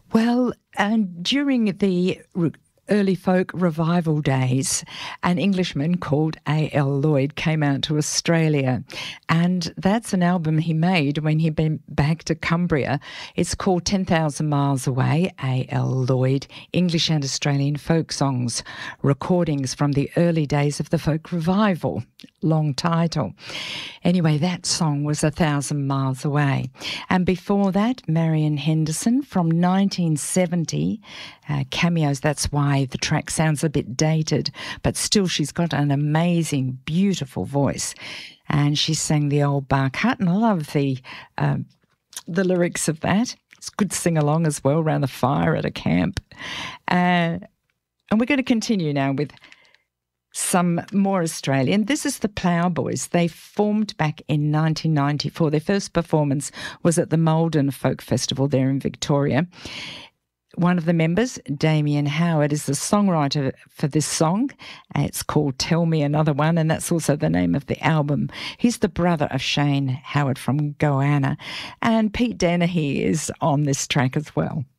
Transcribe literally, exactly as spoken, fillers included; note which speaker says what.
Speaker 1: Well, and during the re- early folk revival days, an Englishman called A L Lloyd came out to Australia, and that's an album he made when he'd been back to Cumbria. It's called ten thousand Miles Away, A L Lloyd, English and Australian Folk Songs, recordings from the early days of the folk revival. Long title. Anyway, that song was A Thousand Miles Away. And before that, Marian Henderson from nineteen seventy, uh, Cameos. That's why the track sounds a bit dated, but still she's got an amazing, beautiful voice. And she sang the old Bark Hut, and I love the, uh, the lyrics of that. It's good to sing along as well around the fire at a camp. Uh, and we're going to continue now with some more Australian. This is the Ploughboys. They formed back in nineteen ninety-four. Their first performance was at the Malden Folk Festival there in Victoria. One of the members, Damien Howard, is the songwriter for this song. It's called Tell Me Another One, and that's also the name of the album. He's the brother of Shane Howard from Goanna, and Pete Dennehy is on this track as well.